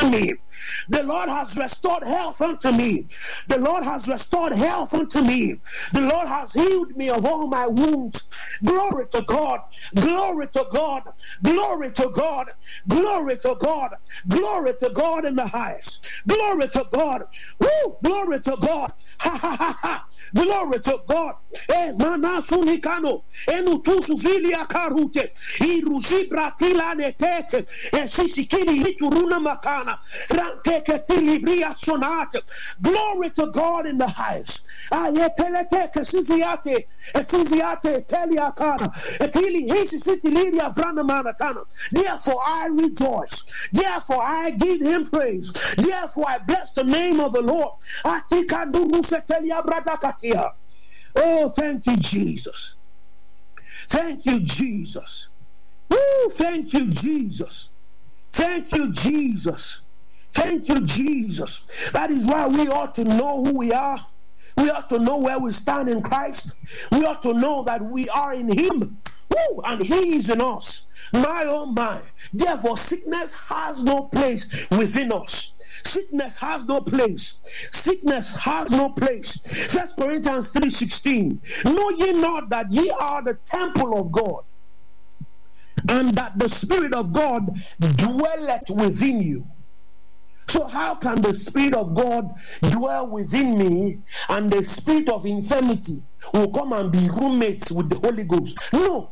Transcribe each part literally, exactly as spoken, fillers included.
unto me. The Lord has restored health unto me. The Lord has restored health unto me. The Lord has healed me of all my wounds. Glory to God. Glory to God. Glory to God. Glory to God. Glory to God in the highest. Glory to God. Woo! Glory to God. Ha ha ha ha. Glory to God. Eh, mana sunikano. Enu tu sufilia karute. Irusi bratila netete. E sisikini hituruna makana. Ranteke tilibria sonate. Glory to God in the highest. Ayetelete kesisiate. Esisiate teliakana. Etili hisisiti liria vrana manatana. Therefore I rejoice. Therefore I give him praise. Therefore I bless the name of the Lord. Atika duruse telia bradakatia. Oh, thank you, Jesus. Thank you, Jesus. Woo, thank you, Jesus. Thank you, Jesus. Thank you, Jesus. That is why we ought to know who we are. We ought to know where we stand in Christ. We ought to know that we are in him. Woo, and he is in us. My oh my. Therefore, sickness has no place within us. Sickness has no place. Sickness has no place. First Corinthians three sixteen. Know ye not that ye are the temple of God, and that the Spirit of God dwelleth within you? So how can the Spirit of God dwell within me and the spirit of infirmity will come and be roommates with the Holy Ghost? No.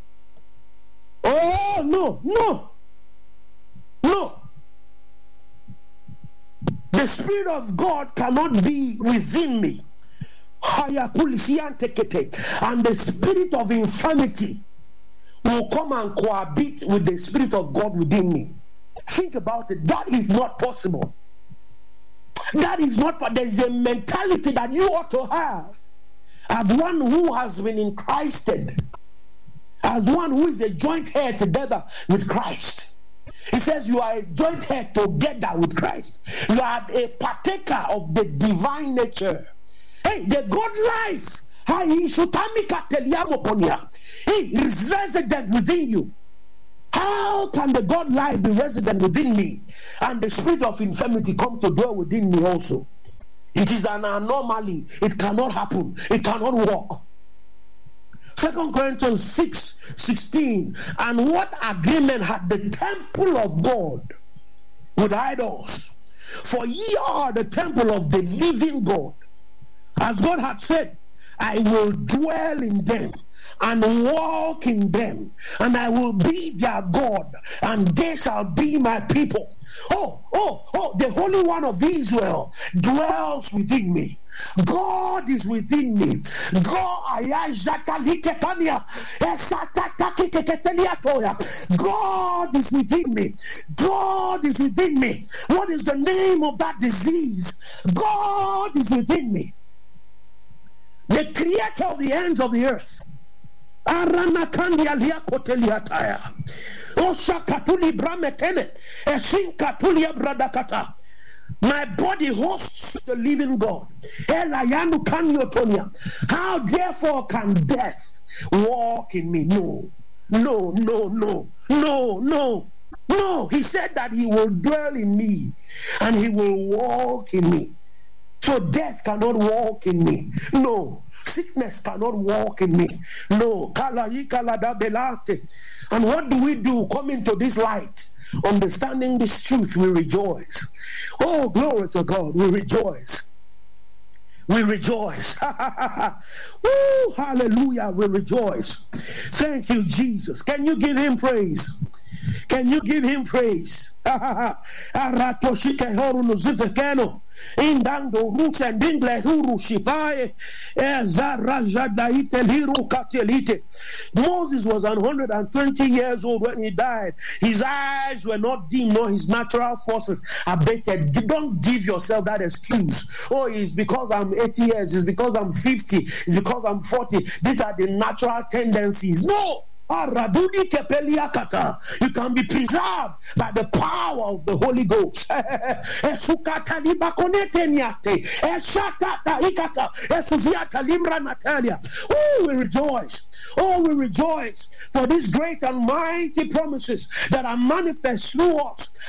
Oh, no, no. No. The Spirit of God cannot be within me. And the spirit of infirmity will come and cohabit with the Spirit of God within me. Think about it. That is not possible. That is not, but there is a mentality that you ought to have as one who has been in Christed, as one who is a joint heir together with Christ. He says you are a joint heir together with Christ. You are a partaker of the divine nature. Hey, the God lies. He is resident within you. How can the God life be resident within me and the spirit of infirmity come to dwell within me also? It is an anomaly. It cannot happen. It cannot work. Second Corinthians six sixteen. And what agreement had the temple of God with idols? For ye are the temple of the living God. As God had said, I will dwell in them and walk in them, and I will be their God, and they shall be my people. Oh, oh, oh, the Holy One of Israel dwells within me. God is within me. God is within me. God is within me. What is the name of that disease? God is within me. The creator of the ends of the earth. Arana kandia lia koteliataya. Osha katuli brametene. Esin katulia bradakata. My body hosts the living God. Elayanu kanyotonia. How therefore can death walk in me? No, no, no, no, no, no, no. He said that he will dwell in me and he will walk in me. So death cannot walk in me. No. Sickness cannot walk in me. No. And what do we do coming to this light? Understanding this truth, we rejoice. Oh, glory to God. We rejoice. We rejoice. Woo, hallelujah. We rejoice. Thank you, Jesus. Can you give him praise? Can you give him praise? Indando rusa dingle huru shifae ezarajadaite liru katelite. Moses was one hundred twenty years old when he died. His eyes were not dim, nor his natural forces abated. Don't give yourself that excuse. Oh, it's because I'm eighty years, it's because I'm fifty, it's because I'm forty. These are the natural tendencies. No. You can be preserved by the power of the Holy Ghost. Oh, we rejoice. Oh, we rejoice for these great and mighty promises that are manifest through us